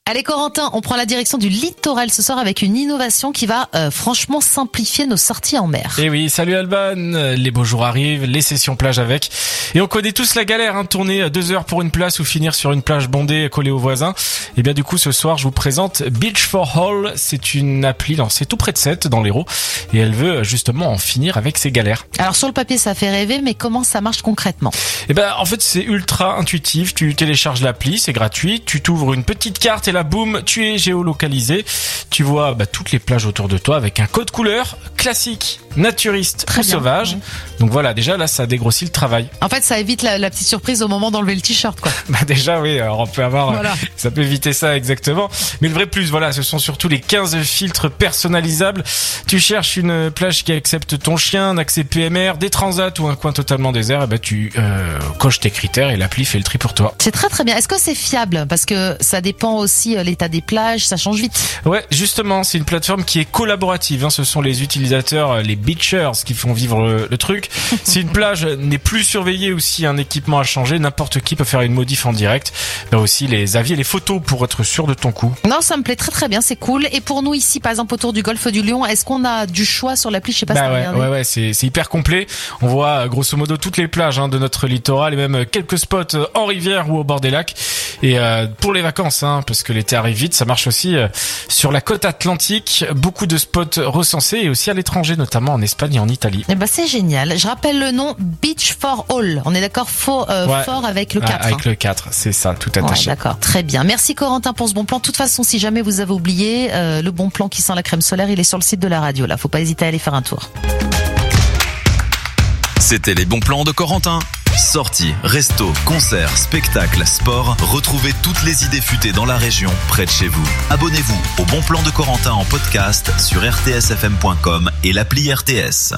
Allez Corentin, on prend la direction du littoral ce soir avec une innovation qui va franchement simplifier nos sorties en mer. Et oui, salut Alban, les beaux jours arrivent, les sessions plage avec. Et on connaît tous la galère, tourner 2 heures pour une place ou finir sur une plage bondée collée aux voisins. Et bien du coup ce soir je vous présente Beach for All, c'est une appli lancée tout près de Sète dans l'Hérault et elle veut justement en finir avec ses galères. Alors sur le papier ça fait rêver, mais comment ça marche concrètement? Et ben en fait c'est ultra intuitif, tu télécharges l'appli, c'est gratuit, tu t'ouvres une petite carte et là boum, tu es géolocalisé. Tu vois toutes les plages autour de toi avec un code couleur classique, naturiste ou sauvage. Ouais. Donc voilà, déjà là ça dégrossit le travail. En fait ça évite la petite surprise au moment d'enlever le t-shirt quoi. Déjà oui, alors on peut avoir ça peut éviter ça exactement. Mais le vrai plus ce sont surtout les 15 filtres personnalisables. Tu cherches une plage qui accepte ton chien, un accès PMR, des transats ou un coin totalement désert, et tu coches tes critères et l'appli fait le tri pour toi. C'est très très bien. Est-ce que c'est fiable? Parce que ça dépend aussi l'état des plages, ça change vite. Ouais, justement, c'est une plateforme qui est collaborative. Ce sont les utilisateurs, les beachers, qui font vivre le truc. Si une plage n'est plus surveillée ou si un équipement a changé, n'importe qui peut faire une modif en direct. Là aussi, les avis et les photos pour être sûr de ton coup. Non, ça me plaît très très bien, c'est cool. Et pour nous ici, par exemple, autour du golfe du Lion, est-ce qu'on a du choix sur l'appli? Je sais pas si ouais, c'est hyper complet. On voit grosso modo toutes les plages de notre littoral et même quelques spots en rivière ou au bord des lacs. Et pour les vacances, parce que l'été arrive vite, ça marche aussi sur la côte atlantique. Beaucoup de spots recensés et aussi à l'étranger, notamment en Espagne et en Italie. Et c'est génial. Je rappelle le nom, Beach for All. On est d'accord, fort avec le 4. Avec le 4, c'est ça, tout attaché. Ouais, d'accord, très bien. Merci Corentin pour ce bon plan. De toute façon, si jamais vous avez oublié, le bon plan qui sent la crème solaire, il est sur le site de la radio. Là, faut pas hésiter à aller faire un tour. C'était les bons plans de Corentin. Sorties, restos, concerts, spectacles, sport, retrouvez toutes les idées futées dans la région, près de chez vous. Abonnez-vous au Bon Plan de Corentin en podcast sur rtsfm.com et l'appli RTS.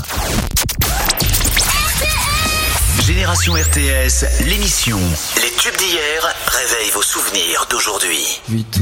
Génération RTS, l'émission. Les tubes d'hier réveillent vos souvenirs d'aujourd'hui.